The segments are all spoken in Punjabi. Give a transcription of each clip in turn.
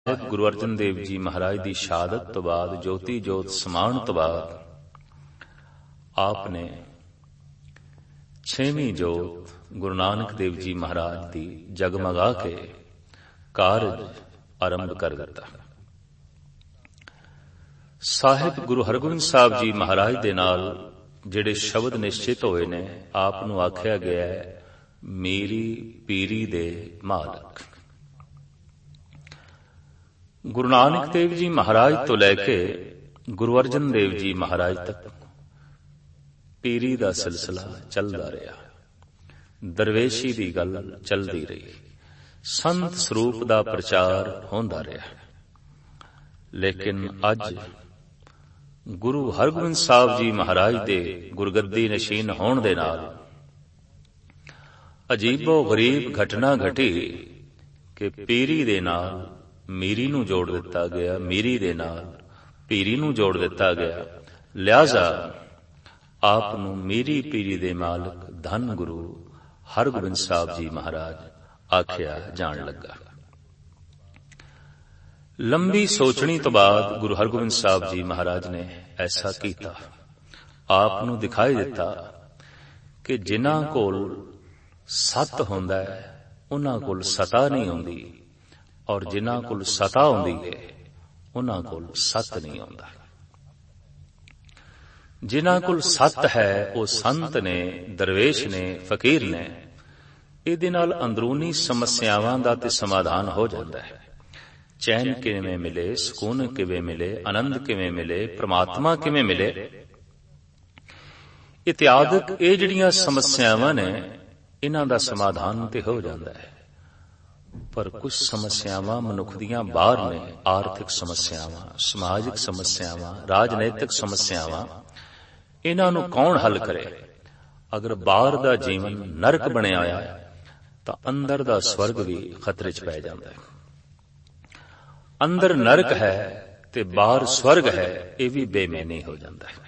ਗੁਰੂ ਅਰਜਨ ਦੇਵ ਜੀ ਮਹਾਰਾਜ ਦੀ ਸ਼ਹਾਦਤ ਤੋਂ ਬਾਅਦ, ਜੋਤੀ ਜੋਤ ਸਮਾਉਣ ਤੋਂ ਬਾਅਦ, ਆਪ ਨੇ 6ਵੀਂ ਜੋਤ ਗੁਰੂ ਨਾਨਕ ਦੇਵ ਜੀ ਮਹਾਰਾਜ ਦੀ ਜਗਮਗਾ ਕੇ ਕਾਰਜ ਆਰੰਭ ਕਰ ਦਿੱਤਾ। ਸਾਹਿਬ ਗੁਰੂ ਹਰਗੋਬਿੰਦ ਸਾਹਿਬ ਜੀ ਮਹਾਰਾਜ ਦੇ ਨਾਲ ਜਿਹੜੇ ਸ਼ਬਦ ਨਿਸ਼ਚਿਤ ਹੋਏ ਨੇ, ਆਪ ਨੂੰ ਆਖਿਆ ਗਿਆ ਹੈ, ਮੇਰੀ ਪੀਰੀ ਦੇ ਮਾਲਕ। ਗੁਰੂ ਨਾਨਕ ਦੇਵ ਜੀ ਮਹਾਰਾਜ ਤੋਂ ਲੈ ਕੇ ਗੁਰੂ ਅਰਜਨ ਦੇਵ ਜੀ ਮਹਾਰਾਜ ਤੱਕ ਪੀਰੀ ਦਾ ਸਿਲਸਿਲਾ ਚੱਲਦਾ ਰਿਹਾ। ਦਰਵੇਸ਼ੀ ਦੀ ਗੱਲ ਚੱਲਦੀ ਰਹੀ, ਸੰਤ ਸਰੂਪ ਦਾ ਪ੍ਰਚਾਰ ਹੁੰਦਾ ਰਿਹਾ। ਲੇਕਿਨ ਅੱਜ ਗੁਰੂ ਹਰਗੋਬਿੰਦ ਸਾਹਿਬ ਜੀ ਮਹਾਰਾਜ ਦੇ ਗੁਰਗੱਦੀ ਨਸ਼ੀਨ ਹੋਣ ਦੇ ਨਾਲ ਅਜੀਬੋ ਗਰੀਬ ਘਟਨਾ ਘਟੀ ਕਿ ਪੀਰੀ ਦੇ ਨਾਲ ਮੀਰੀ ਨੂੰ ਜੋੜ ਦਿੱਤਾ ਗਿਆ, ਮੀਰੀ ਦੇ ਨਾਲ ਪੀਰੀ ਨੂੰ ਜੋੜ ਦਿੱਤਾ ਗਿਆ। ਲਿਹਾਜ਼ਾ ਆਪ ਨੂੰ ਮੀਰੀ ਪੀਰੀ ਦੇ ਮਾਲਕ ਧੰਨ ਗੁਰੂ ਹਰਗੋਬਿੰਦ ਸਾਹਿਬ ਜੀ ਮਹਾਰਾਜ ਆਖਿਆ ਜਾਣ ਲੱਗਾ। ਲੰਬੀ ਸੋਚਣੀ ਤੋਂ ਬਾਅਦ ਗੁਰੂ ਹਰਗੋਬਿੰਦ ਸਾਹਿਬ ਜੀ ਮਹਾਰਾਜ ਨੇ ਐਸਾ ਕੀਤਾ। ਆਪ ਨੂੰ ਦਿਖਾਈ ਦਿੱਤਾ ਕਿ ਜਿਨ੍ਹਾਂ ਕੋਲ ਸਤ ਹੁੰਦਾ ਹੈ, ਉਹਨਾਂ ਕੋਲ ਸਤਾ ਨਹੀਂ ਹੁੰਦੀ, ਔਰ ਜਿਨ੍ਹਾਂ ਕੋਲ ਸਤਾ ਹੁੰਦੀ ਹੈ, ਉਹਨਾਂ ਕੋਲ ਸਤ ਨਹੀਂ ਹੁੰਦਾ। ਜਿਨ੍ਹਾਂ ਕੋਲ ਸਤ ਹੈ ਉਹ ਸੰਤ ਨੇ, ਦਰਵੇਸ਼ ਨੇ, ਫਕੀਰ ਨੇ। ਇਹਦੇ ਨਾਲ ਅੰਦਰੂਨੀ ਸਮੱਸਿਆਵਾਂ ਦਾ ਤੇ ਸਮਾਧਾਨ ਹੋ ਜਾਂਦਾ ਹੈ। ਚੈਨ ਕਿਵੇਂ ਮਿਲੇ, ਸਕੂਨ ਕਿਵੇਂ ਮਿਲੇ, ਆਨੰਦ ਕਿਵੇਂ ਮਿਲੇ, ਪ੍ਰਮਾਤਮਾ ਕਿਵੇਂ ਮਿਲੇ, ਇਤਿਆਦਿਕ ਇਹ ਜਿਹੜੀਆਂ ਸਮੱਸਿਆਵਾਂ ਨੇ, ਇਹਨਾਂ ਦਾ ਸਮਾਧਾਨ ਤੇ ਹੋ ਜਾਂਦਾ ਹੈ। ਪਰ ਕੁਝ ਸਮੱਸਿਆਵਾਂ ਮਨੁੱਖ ਦੀਆਂ ਬਾਹਰ ਨੇ। ਆਰਥਿਕ ਸਮੱਸਿਆਵਾਂ, ਸਮਾਜਿਕ ਸਮੱਸਿਆਵਾਂ, ਰਾਜਨੀਤਿਕ ਸਮੱਸਿਆਵਾਂ, ਇਹਨਾਂ ਨੂੰ ਕੌਣ ਹੱਲ ਕਰੇ? ਅਗਰ ਬਾਹਰ ਦਾ ਜੀਵਨ ਨਰਕ ਬਣਿਆ ਹੋਇਆ ਤਾਂ ਅੰਦਰ ਦਾ ਸਵਰਗ ਵੀ ਖਤਰੇ 'ਚ ਪੈ ਜਾਂਦਾ ਹੈ। ਅੰਦਰ ਨਰਕ ਹੈ ਤੇ ਬਾਹਰ ਸਵਰਗ ਹੈ, ਇਹ ਵੀ ਬੇਮੈਨੀ ਹੋ ਜਾਂਦਾ ਹੈ।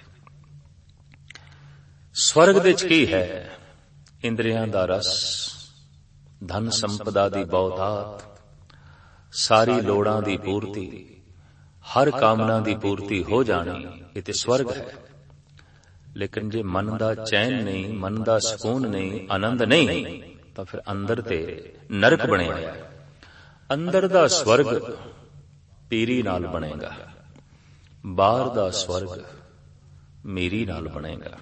ਸਵਰਗ ਦੇ 'ਚ ਕੀ ਹੈ? ਇੰਦਰੀਆਂ ਦਾ ਰਸ, ਧਨ ਸੰਪਦਾ ਦੀ ਬਹੁਤਾਤ, ਸਾਰੀ ਲੋੜਾਂ ਦੀ ਪੂਰਤੀ, ਹਰ ਕਾਮਨਾ ਦੀ ਪੂਰਤੀ ਹੋ ਜਾਣੀ, ਇਹ ਤੇ ਸਵਰਗ ਹੈ। ਲੇਕਿਨ ਜੇ ਮਨ ਦਾ ਚੈਨ ਨਹੀਂ, ਮਨ ਦਾ ਸਕੂਨ ਨਹੀਂ, ਆਨੰਦ ਨਹੀਂ, ਤਾਂ ਫਿਰ ਅੰਦਰ ਤੇ ਨਰਕ ਬਣਿਆ ਹੈ। ਅੰਦਰ ਦਾ ਸਵਰਗ ਪੀਰੀ ਨਾਲ ਬਣੇਗਾ, ਬਾਹਰ ਦਾ ਸਵਰਗ ਮੇਰੀ ਨਾਲ ਬਣੇਗਾ।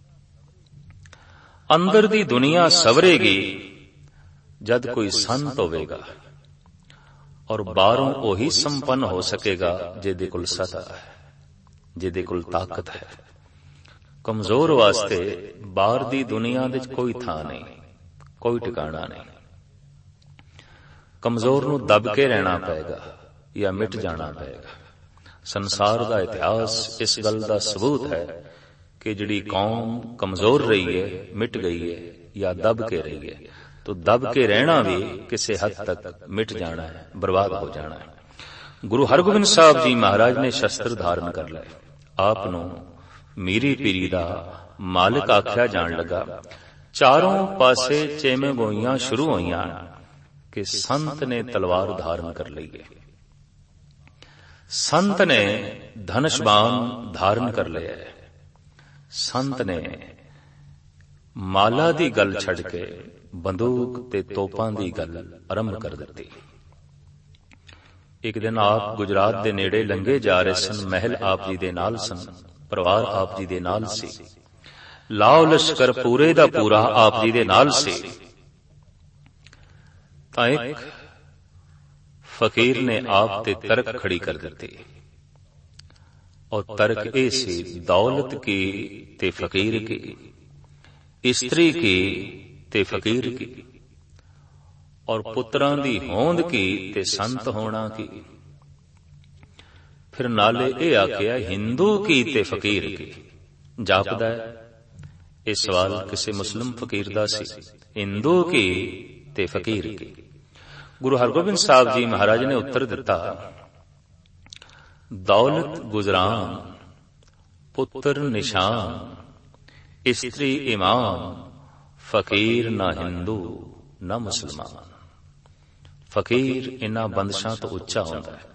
ਅੰਦਰ ਦੀ ਦੁਨੀਆ ਸਵਰੇਗੀ ਜਦ ਕੋਈ ਸੰਤ ਹੋਵੇਗਾ, ਔਰ ਬਾਹਰੋਂ ਉਹੀ ਸੰਪੰਨ ਹੋ ਸਕੇਗਾ ਜਿਹਦੇ ਕੋਲ ਸਤਾ ਹੈ, ਜਿਹਦੇ ਕੋਲ ਤਾਕਤ ਹੈ। ਕਮਜ਼ੋਰ ਵਾਸਤੇ ਬਾਹਰ ਦੀ ਦੁਨੀਆ ਵਿੱਚ ਕੋਈ ਥਾਂ ਨਹੀਂ, ਕੋਈ ਟਿਕਾਣਾ ਨਹੀਂ। ਕਮਜ਼ੋਰ ਨੂੰ ਦਬ ਕੇ ਰਹਿਣਾ ਪਏਗਾ ਜਾਂ ਮਿਟ ਜਾਣਾ ਪਏਗਾ। ਸੰਸਾਰ ਦਾ ਇਤਿਹਾਸ ਇਸ ਗੱਲ ਦਾ ਸਬੂਤ ਹੈ ਕਿ ਜਿਹੜੀ ਕੌਮ ਕਮਜ਼ੋਰ ਰਹੀ ਹੈ, ਮਿਟ ਗਈ ਹੈ, ਜਾਂ ਦਬ ਕੇ ਰਹੀ ਹੈ, तो दब के रहना भी किसी हद तक मिट जाना है, बर्बाद हो जाना है। गुरु हरगोबिंद साहब जी महाराज ने शस्त्र धारण कर लए। आप नूं मीरी पीरी दा मालिक आख्या जान लगा। चारों पासे चेमे गोइयां शुरू होइयां कि संत ने तलवार धारण कर ली है, संत ने धनुष्बाण धारण कर लिया है, संत ने माला दी गल छड़ के बंदूक ते तोपां दी गल आरंभ कर दित्ती। एक दिन आप गुजरात दे नेड़े लंघे जा रहे सन। महल आप जी दे नाल सन, परिवार आप जी दे नाल सी, लाओ लश्कर पूरे दा पूरा आप जी दे नाल सी। तां एक फकीर ने आप ते तर्क खड़ी कर दित्ती, और तर्क ए सी दौलत की ते फकीर की, इस्त्री की ते फकीर की, और पुत्रां दी होंद की ते संत होना की। फिर नाले ए आख्या हिंदू की ते फकीर की। जापदा है ये सवाल किसी मुस्लिम फकीर दा सी, हिंदू की ते फकीर की। गुरु हरगोबिंद साहब जी महाराज ने उत्तर दिता, दौलत गुजरान, पुत्र निशान, स्त्री इमाम, फकीर ना हिंदू ना मुसलमान। ਫਕੀਰ ਇਨ੍ਹਾਂ ਬੰਦਸ਼ਾਂ ਤੋਂ ਉੱਚਾ ਹੁੰਦਾ ਹੈ।